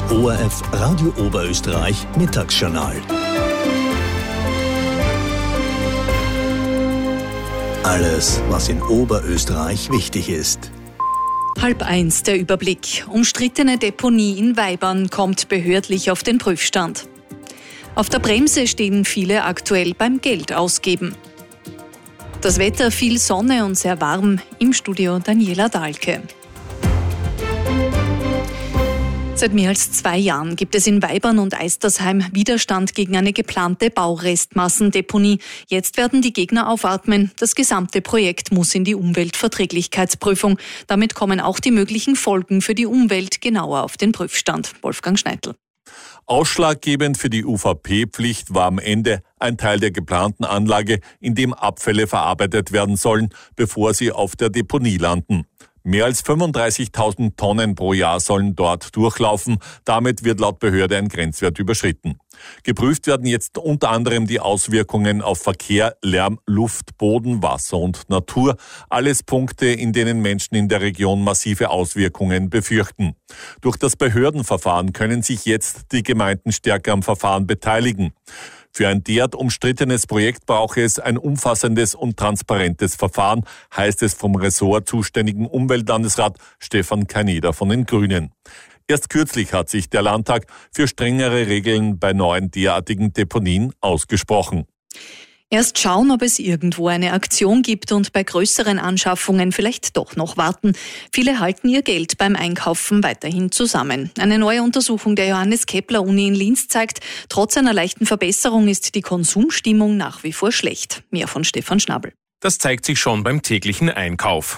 ORF Radio Oberösterreich Mittagsjournal. Alles, was in Oberösterreich wichtig ist. 12:30 der Überblick. Umstrittene Deponie in Weibern kommt behördlich auf den Prüfstand. Auf der Bremse stehen viele aktuell beim Geld ausgeben. Das Wetter, viel Sonne und sehr warm. Im Studio Daniela Dahlke. Seit mehr als 2 Jahren gibt es in Weibern und Eistersheim Widerstand gegen eine geplante Baurestmassendeponie. Jetzt werden die Gegner aufatmen. Das gesamte Projekt muss in die Umweltverträglichkeitsprüfung. Damit kommen auch die möglichen Folgen für die Umwelt genauer auf den Prüfstand. Wolfgang Schneidl. Ausschlaggebend für die UVP-Pflicht war am Ende ein Teil der geplanten Anlage, in dem Abfälle verarbeitet werden sollen, bevor sie auf der Deponie landen. Mehr als 35.000 Tonnen pro Jahr sollen dort durchlaufen. Damit wird laut Behörde ein Grenzwert überschritten. Geprüft werden jetzt unter anderem die Auswirkungen auf Verkehr, Lärm, Luft, Boden, Wasser und Natur. Alles Punkte, in denen Menschen in der Region massive Auswirkungen befürchten. Durch das Behördenverfahren können sich jetzt die Gemeinden stärker am Verfahren beteiligen. Für ein derart umstrittenes Projekt brauche es ein umfassendes und transparentes Verfahren, heißt es vom ressortzuständigen Umweltlandesrat Stefan Kaneder von den Grünen. Erst kürzlich hat sich der Landtag für strengere Regeln bei neuen derartigen Deponien ausgesprochen. Erst schauen, ob es irgendwo eine Aktion gibt und bei größeren Anschaffungen vielleicht doch noch warten. Viele halten ihr Geld beim Einkaufen weiterhin zusammen. Eine neue Untersuchung der Johannes-Kepler-Uni in Linz zeigt, trotz einer leichten Verbesserung ist die Konsumstimmung nach wie vor schlecht. Mehr von Stefan Schnabel. Das zeigt sich schon beim täglichen Einkauf.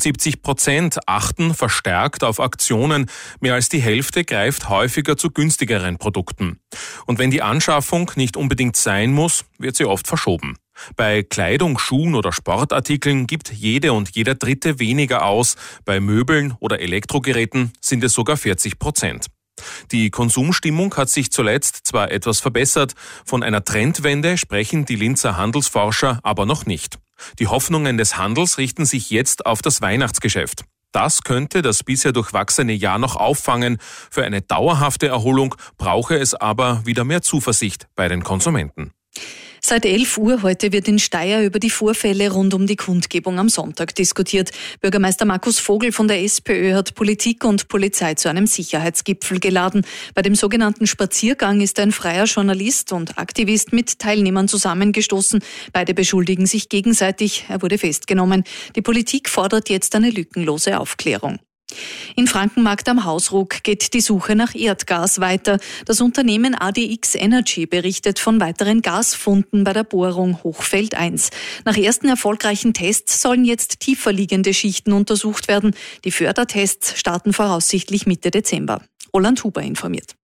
73% achten verstärkt auf Aktionen. Mehr als die Hälfte greift häufiger zu günstigeren Produkten. Und wenn die Anschaffung nicht unbedingt sein muss, wird sie oft verschoben. Bei Kleidung, Schuhen oder Sportartikeln gibt jede und jeder Dritte weniger aus. Bei Möbeln oder Elektrogeräten sind es sogar 40%. Die Konsumstimmung hat sich zuletzt zwar etwas verbessert, von einer Trendwende sprechen die Linzer Handelsforscher aber noch nicht. Die Hoffnungen des Handels richten sich jetzt auf das Weihnachtsgeschäft. Das könnte das bisher durchwachsene Jahr noch auffangen. Für eine dauerhafte Erholung brauche es aber wieder mehr Zuversicht bei den Konsumenten. Seit 11 Uhr heute wird in Steyr über die Vorfälle rund um die Kundgebung am Sonntag diskutiert. Bürgermeister Markus Vogel von der SPÖ hat Politik und Polizei zu einem Sicherheitsgipfel geladen. Bei dem sogenannten Spaziergang ist ein freier Journalist und Aktivist mit Teilnehmern zusammengestoßen. Beide beschuldigen sich gegenseitig. Er wurde festgenommen. Die Politik fordert jetzt eine lückenlose Aufklärung. In Frankenmarkt am Hausruck geht die Suche nach Erdgas weiter. Das Unternehmen ADX Energy berichtet von weiteren Gasfunden bei der Bohrung Hochfeld 1. Nach ersten erfolgreichen Tests sollen jetzt tiefer liegende Schichten untersucht werden. Die Fördertests starten voraussichtlich Mitte Dezember. Roland Huber informiert.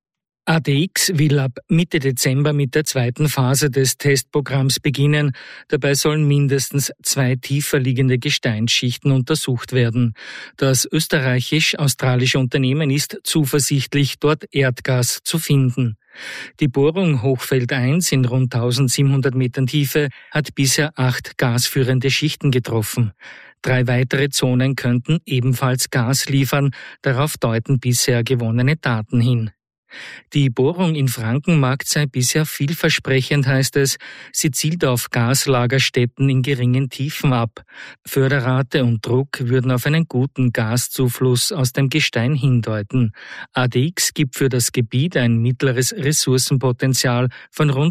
ADX will ab Mitte Dezember mit der zweiten Phase des Testprogramms beginnen. Dabei sollen mindestens 2 tiefer liegende Gesteinsschichten untersucht werden. Das österreichisch-australische Unternehmen ist zuversichtlich, dort Erdgas zu finden. Die Bohrung Hochfeld 1 in rund 1700 Metern Tiefe hat bisher 8 gasführende Schichten getroffen. 3 weitere Zonen könnten ebenfalls Gas liefern. Darauf deuten bisher gewonnene Daten hin. Die Bohrung in Frankenmarkt sei bisher vielversprechend, heißt es. Sie zielt auf Gaslagerstätten in geringen Tiefen ab. Förderrate und Druck würden auf einen guten Gaszufluss aus dem Gestein hindeuten. ADX gibt für das Gebiet ein mittleres Ressourcenpotenzial von rund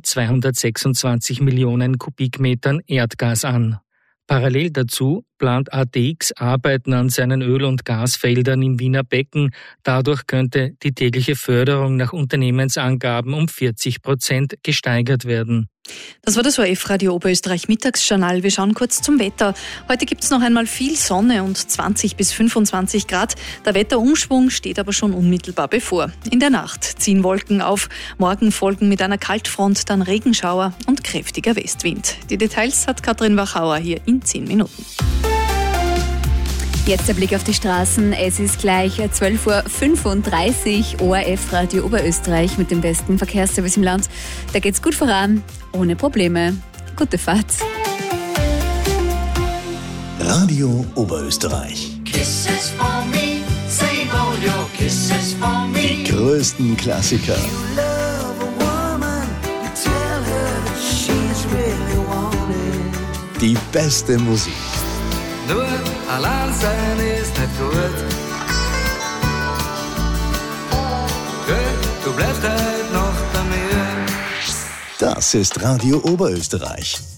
226 Millionen Kubikmetern Erdgas an. Parallel dazu plant ADX Arbeiten an seinen Öl- und Gasfeldern im Wiener Becken. Dadurch könnte die tägliche Förderung nach Unternehmensangaben um 40% gesteigert werden. Das war das ORF Radio Oberösterreich Mittagsjournal. Wir schauen kurz zum Wetter. Heute gibt es noch einmal viel Sonne und 20 bis 25 Grad. Der Wetterumschwung steht aber schon unmittelbar bevor. In der Nacht ziehen Wolken auf. Morgen folgen mit einer Kaltfront dann Regenschauer und kräftiger Westwind. Die Details hat Katrin Wachauer hier in 10 Minuten. Jetzt der Blick auf die Straßen. Es ist gleich 12.35 Uhr, ORF Radio Oberösterreich mit dem besten Verkehrsservice im Land. Da geht's gut voran, ohne Probleme. Gute Fahrt. Radio Oberösterreich. Kisses for me, save all your kisses for me. Die größten Klassiker. Die beste Musik. Nur allein sein ist nicht gut. Du bleibst halt noch bei mir. Das ist Radio Oberösterreich.